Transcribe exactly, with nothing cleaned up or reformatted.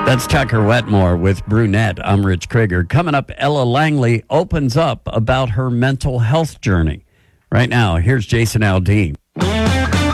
That's Tucker Wetmore with Brunette. I'm Rich Krieger. Coming up, Ella Langley opens up about her mental health journey. Right now, here's Jason Aldean.